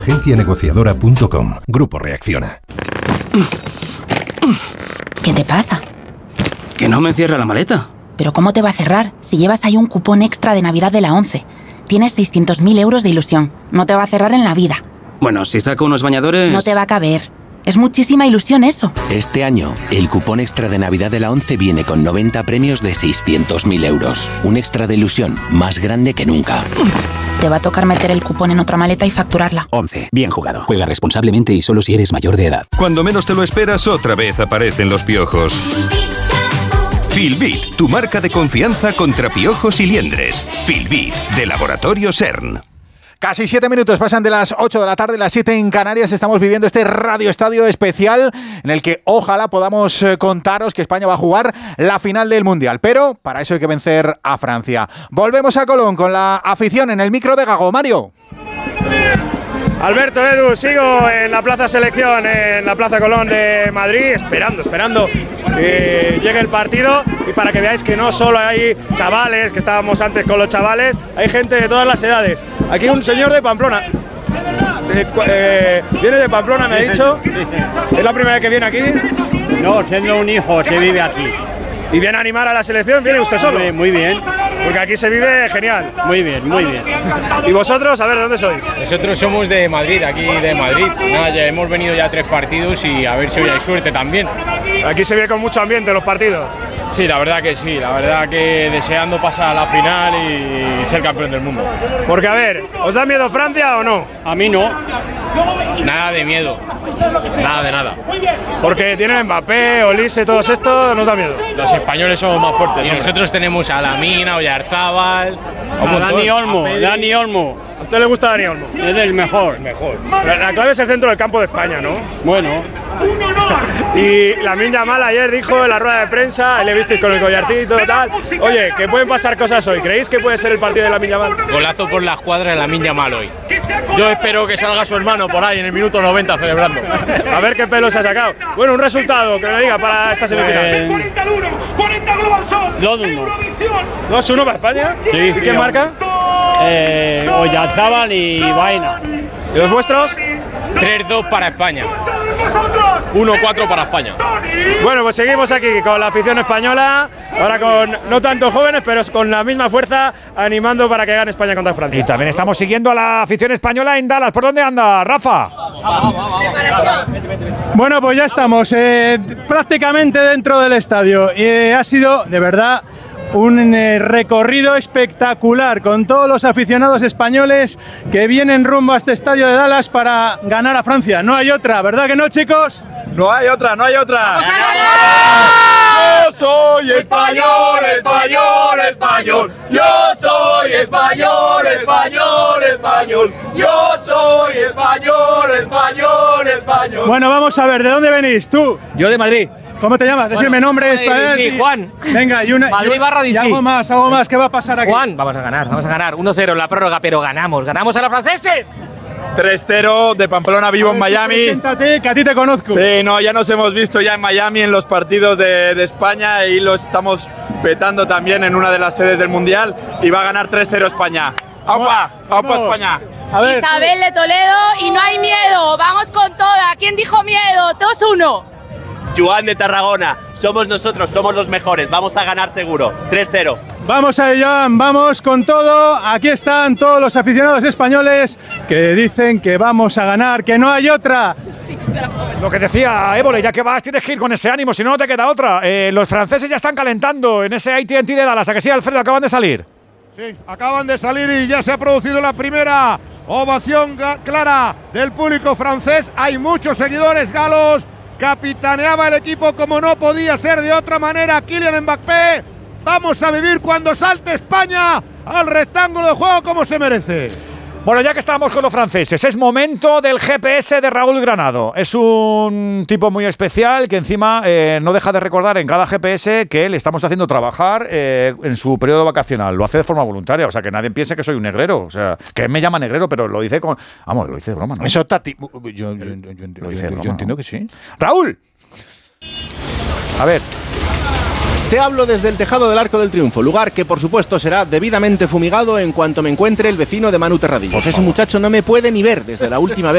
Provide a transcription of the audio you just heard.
Agencianegociadora.com. Grupo Reacciona. ¿Qué te pasa? Que no me cierra la maleta. ¿Pero cómo te va a cerrar? Si llevas ahí un cupón extra de Navidad de la ONCE. Tienes 600.000 euros de ilusión. No te va a cerrar en la vida. Bueno, si saco unos bañadores... No te va a caber. Es muchísima ilusión eso. Este año, el cupón extra de Navidad de la ONCE viene con 90 premios de 600.000 euros. Un extra de ilusión más grande que nunca. Te va a tocar meter el cupón en otra maleta y facturarla. 11. Bien jugado. Juega responsablemente y solo si eres mayor de edad. Cuando menos te lo esperas, otra vez aparecen los piojos. Filbit, tu marca de confianza contra piojos y liendres. Filbit, de Laboratorio CERN. Casi 7 minutos pasan de las 8 de la tarde, las 7 en Canarias. Estamos viviendo este Radio Estadio especial en el que ojalá podamos contaros que España va a jugar la final del Mundial. Pero para eso hay que vencer a Francia. Volvemos a Colón con la afición en el micro de Gago. Mario. Alberto, Edu, sigo en la Plaza Selección, en la Plaza Colón de Madrid, esperando que llegue el partido, y para que veáis que no solo hay chavales, que estábamos antes con los chavales, hay gente de todas las edades. Aquí un señor de Pamplona, viene de Pamplona, me ha dicho. ¿Es la primera vez que viene aquí? No, tengo un hijo que vive aquí. ¿Y viene a animar a la selección? ¿Viene usted solo? Muy bien. Porque aquí se vive genial. Muy bien, muy bien. ¿Y vosotros? A ver, ¿de dónde sois? Nosotros somos de Madrid, aquí de Madrid. Nada, ya hemos venido ya 3 partidos y a ver si hoy hay suerte también. Aquí se ve con mucho ambiente los partidos. Sí, la verdad que sí. La verdad que deseando pasar a la final y ser campeón del mundo. Porque, a ver, ¿os da miedo Francia o no? A mí no. Nada de miedo. Nada de nada. Porque tienen Mbappé, Olise, todos estos, nos da miedo. Los españoles somos más fuertes. Y nosotros tenemos a Lamina, Oyarzábal, a Dani Olmo. ¿A usted le gusta Dani Olmo? Es el mejor. La clave es el centro del campo de España, ¿no? Bueno. Y Lamine Yamal ayer dijo en la rueda de prensa, le visteis con el collarcito y tal, oye, que pueden pasar cosas hoy. ¿Creéis que puede ser el partido de Lamine Yamal? Golazo por la escuadra de Lamine Yamal hoy. Yo espero que salga su hermano por ahí en el minuto 90 celebrando. A ver qué pelo se ha sacado. Bueno, un resultado que me diga para esta semifinal. 2-1. 2-1 para España. Sí. ¿Y quién marca? Oyarzábal y Baena. ¿Y los vuestros? 3-2 para España. 1-4 para España. Bueno, pues seguimos aquí con la afición española, ahora con no tanto jóvenes, pero con la misma fuerza, animando para que gane España contra Francia. Y también estamos siguiendo a la afición española en Dallas. ¿Por dónde anda, Rafa? Bueno, pues ya estamos prácticamente dentro del estadio. Ha sido, de verdad, un recorrido espectacular con todos los aficionados españoles que vienen rumbo a este estadio de Dallas para ganar a Francia. No hay otra, ¿verdad que no, chicos? No hay otra. Yo soy español. Yo soy español. Yo soy español. Bueno, vamos a ver, ¿de dónde venís tú? Yo de Madrid. ¿Cómo te llamas? Decirme nombres. Sí, Juan. Venga, y algo más. ¿Qué va a pasar aquí? Juan, vamos a ganar. 1-0 en la prórroga, pero ganamos a los franceses. 3-0 de Pamplona, vivo en Miami. Siéntate, que a ti te conozco. Sí, no, ya nos hemos visto ya en Miami en los partidos de España y lo estamos petando también en una de las sedes del Mundial y va a ganar 3-0 España. ¡Aupa! ¡Aupa España! A ver, Isabel de Toledo y no hay miedo. Vamos con toda. ¿Quién dijo miedo? 2-1. Joan de Tarragona, somos nosotros, somos los mejores, vamos a ganar seguro, 3-0. Vamos a ello, vamos con todo. Aquí están todos los aficionados españoles que dicen que vamos a ganar, que no hay otra. Lo que decía Évole, ya que vas tienes que ir con ese ánimo, si no, no te queda otra. Los franceses ya están calentando en ese AT&T de Dallas. ¿A que sí, Alfredo? Acaban de salir. Sí, acaban de salir y ya se ha producido la primera ovación clara del público francés. Hay muchos seguidores galos. Capitaneaba el equipo como no podía ser de otra manera Kylian Mbappé. Vamos a vivir cuando salte España al rectángulo de juego como se merece. Bueno, ya que estamos con los franceses, es momento del GPS de Raúl Granado. Es un tipo muy especial que encima no deja de recordar en cada GPS que le estamos haciendo trabajar en su periodo vacacional. Lo hace de forma voluntaria, o sea, que nadie piense que soy un negrero. O sea, que él me llama negrero, pero lo dice con... Vamos, lo dice de broma, ¿no? Eso yo entiendo que sí. ¡Raúl! A ver... Te hablo desde el tejado del Arco del Triunfo, lugar que por supuesto será debidamente fumigado en cuanto me encuentre el vecino de Manu Terradillos. Ese muchacho no me puede ni ver desde la última vez